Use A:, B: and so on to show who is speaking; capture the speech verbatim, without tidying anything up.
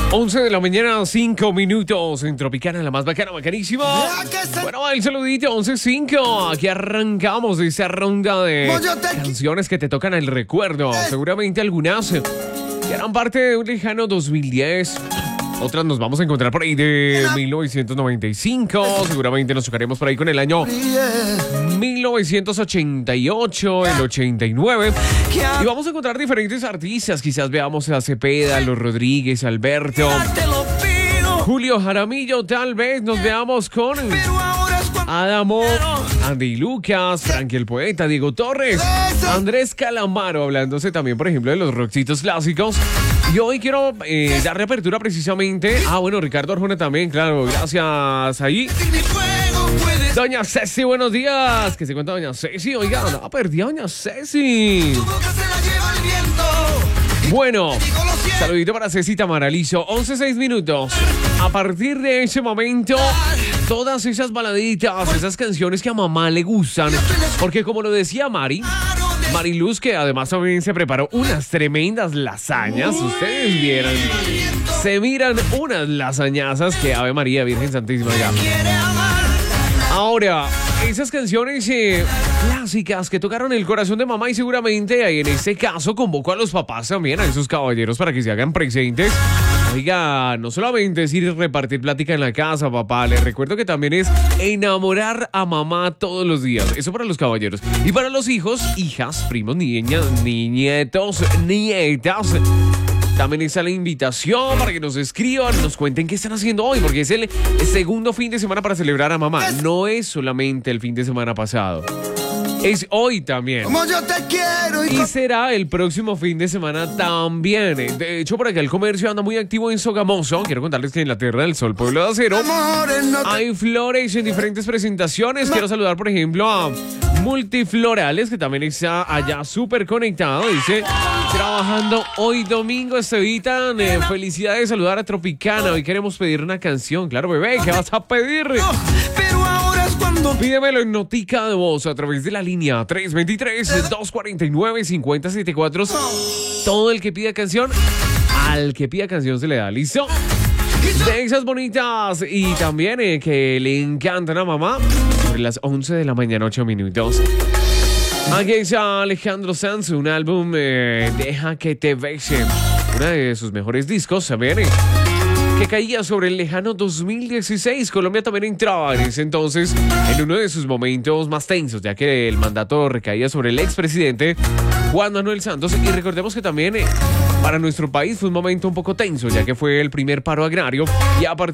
A: once de la mañana, cinco minutos en Tropicana, la más bacana, bacanísima. Bueno, el saludito, once cinco. Aquí arrancamos esa ronda de canciones que te tocan el recuerdo. Seguramente algunas que eran parte de un lejano dos mil diez. Otras nos vamos a encontrar por ahí de mil novecientos noventa y cinco. Seguramente nos tocaremos por ahí con el año mil novecientos ochenta y ocho, el ochenta y nueve. Y vamos a encontrar diferentes artistas. Quizás veamos a Cepeda, Los Rodríguez, Alberto, Julio Jaramillo. Tal vez nos veamos con Adamo, Andy Lucas, Frankie el Poeta, Diego Torres, Andrés Calamaro, hablándose también, por ejemplo, de los rockcitos clásicos. Y hoy quiero eh, darle apertura precisamente. Ah, bueno, Ricardo Arjona también, claro, gracias ahí. Doña Ceci, buenos días. ¿Qué se cuenta, doña Ceci? Oiga, no, perdí a doña Ceci. Bueno, saludito para Ceci Tamaralizo. once seis minutos. A partir de ese momento, todas esas baladitas, esas canciones que a mamá le gustan. Porque como lo decía Mari, Mariluz, que además también se preparó unas tremendas lasañas. Ustedes vieran, se miran unas lasañazas que Ave María, Virgen Santísima ya. Ahora, esas canciones eh, clásicas que tocaron el corazón de mamá y seguramente en este caso convocó a los papás también, a esos caballeros para que se hagan presentes. Oiga, no solamente es ir y repartir plática en la casa, papá. Les recuerdo que también es enamorar a mamá todos los días. Eso para los caballeros. Y para los hijos, hijas, primos, niñas, nietos, nietas. También está la invitación para que nos escriban, nos cuenten qué están haciendo hoy, porque es el segundo fin de semana para celebrar a mamá. No es solamente el fin de semana pasado. Es hoy también. Como yo te quiero y... y será el próximo fin de semana también. De hecho, por acá el comercio anda muy activo en Sogamoso. Quiero contarles que en la Tierra del Sol, Pueblo de Acero, hay flores en diferentes presentaciones. Quiero saludar, por ejemplo, a Multiflorales, que también está allá súper conectado. Dice, trabajando hoy domingo, Estevitan. Eh, felicidades, saludar a Tropicana. Hoy queremos pedir una canción. Claro, bebé, ¿qué vas a pedir? Pero ahora es cuando... Pídemelo en notica de voz a través de la línea tres dos tres, dos cuatro nueve, cinco cero siete cuatro. Todo el que pida canción, al que pida canción se le da. ¿Listo? De esas bonitas y también eh, que le encantan a mamá, sobre las once de la mañana, ocho minutos. Aquí está Alejandro Sanz, un álbum eh, Deja que te bese, uno de sus mejores discos también, eh, que caía sobre el lejano dos mil dieciséis. Colombia también entraba en ese entonces en uno de sus momentos más tensos, ya que el mandato recaía sobre el expresidente Juan Manuel Santos. Y recordemos que también eh, para nuestro país fue un momento un poco tenso, ya que fue el primer paro agrario y a partir